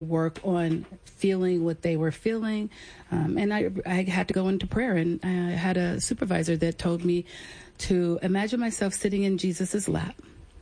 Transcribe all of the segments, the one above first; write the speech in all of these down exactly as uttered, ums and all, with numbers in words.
work on feeling what they were feeling. Um, and I, I had to go into prayer, and I had a supervisor that told me to imagine myself sitting in Jesus's lap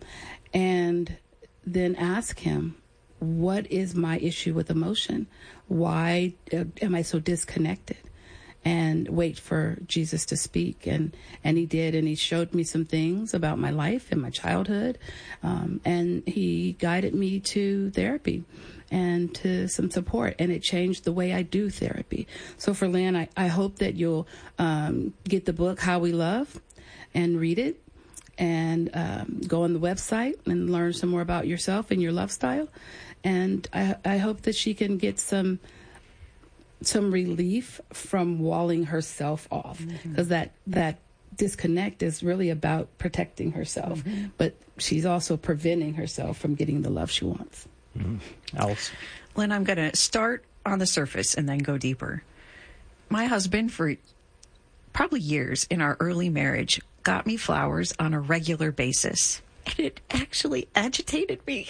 and then ask him, what is my issue with emotion? Why am I so disconnected? And wait for Jesus to speak. And, and he did. And he showed me some things about my life and my childhood. Um, and he guided me to therapy and to some support. And it changed the way I do therapy. So for Lynn, I, I hope that you'll um, get the book, How We Love, and read it. And um, go on the website and learn some more about yourself and your love style. And I, I hope that she can get some some relief from walling herself off, because mm-hmm. that that disconnect is really about protecting herself, mm-hmm. but she's also preventing herself from getting the love she wants. Mm-hmm. Alice? Lynn, I'm going to start on the surface and then go deeper. My husband, for probably years in our early marriage, got me flowers on a regular basis. And it actually agitated me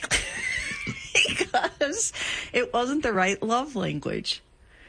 because it wasn't the right love language.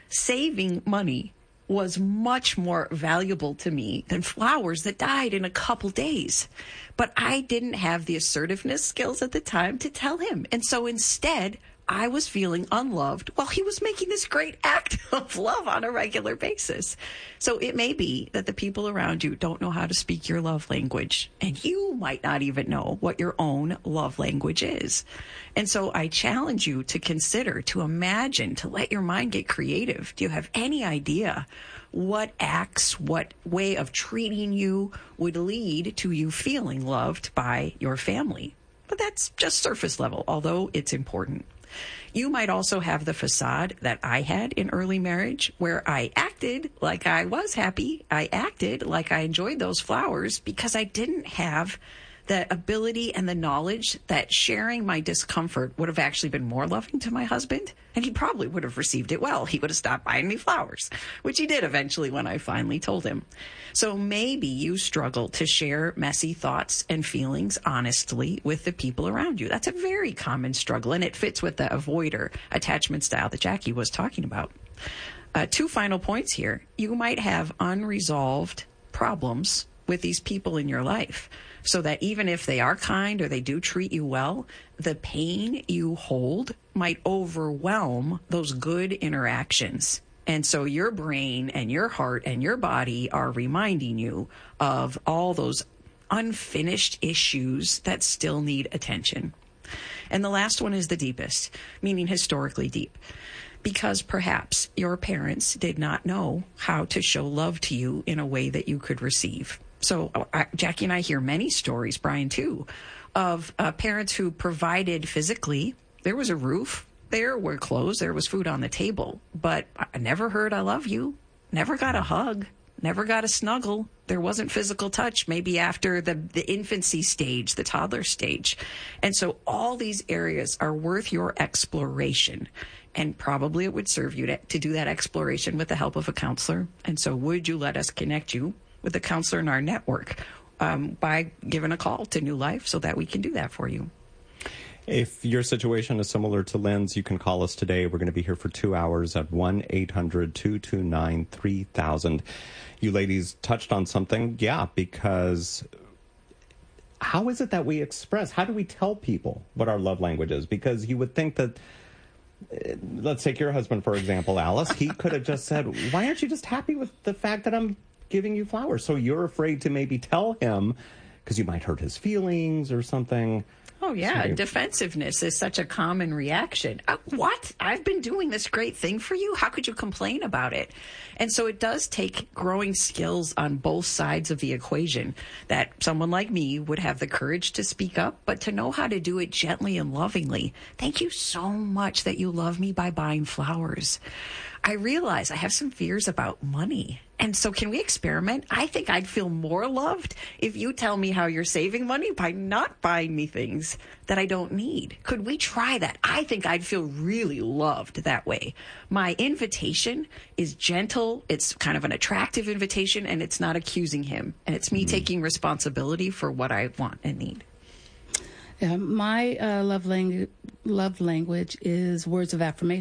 Saving money was much more valuable to me than flowers that died in a couple days. But I didn't have the assertiveness skills at the time to tell him. And so instead, I was feeling unloved while he was making this great act of love on a regular basis. So it may be that the people around you don't know how to speak your love language, and you might not even know what your own love language is. And so I challenge you to consider, to imagine, to let your mind get creative. Do you have any idea what acts, what way of treating you would lead to you feeling loved by your family? But that's just surface level, although it's important. You might also have the facade that I had in early marriage, where I acted like I was happy. I acted like I enjoyed those flowers because I didn't have the ability and the knowledge that sharing my discomfort would have actually been more loving to my husband. And he probably would have received it well. He would have stopped buying me flowers, which he did eventually when I finally told him. So maybe you struggle to share messy thoughts and feelings honestly with the people around you. That's a very common struggle, and it fits with the avoider attachment style that Jackie was talking about. Uh, two final points here. You might have unresolved problems with these people in your life, so that even if they are kind or they do treat you well, the pain you hold might overwhelm those good interactions. And so your brain and your heart and your body are reminding you of all those unfinished issues that still need attention. And the last one is the deepest, meaning historically deep, because perhaps your parents did not know how to show love to you in a way that you could receive. So uh, Jackie and I hear many stories, Brian too, of uh, parents who provided physically. There was a roof, there were clothes, there was food on the table, but I never heard I love you, never got a hug, never got a snuggle. There wasn't physical touch, maybe after the, the infancy stage, the toddler stage. And so all these areas are worth your exploration. And probably it would serve you to, to do that exploration with the help of a counselor. And so would you let us connect you with a counselor in our network um, by giving a call to New Life so that we can do that for you? If your situation is similar to Lynn's, you can call us today. We're going to be here for two hours at one eight hundred two two nine three thousand. You ladies touched on something. Yeah, because how is it that we express, how do we tell people what our love language is? Because you would think that, let's take your husband, for example, Alice. He could have just said, why aren't you just happy with the fact that I'm giving you flowers? So you're afraid to maybe tell him because you might hurt his feelings or something. Oh, yeah. So defensiveness is such a common reaction. Uh, what? I've been doing this great thing for you. How could you complain about it? And so it does take growing skills on both sides of the equation, that someone like me would have the courage to speak up, but to know how to do it gently and lovingly. Thank you so much that you love me by buying flowers. I realize I have some fears about money. And so can we experiment? I think I'd feel more loved if you tell me how you're saving money by not buying me things that I don't need. Could we try that? I think I'd feel really loved that way. My invitation is gentle. It's kind of an attractive invitation, and it's not accusing him. And it's me mm-hmm. taking responsibility for what I want and need. Yeah, my uh, love language love language is words of affirmation.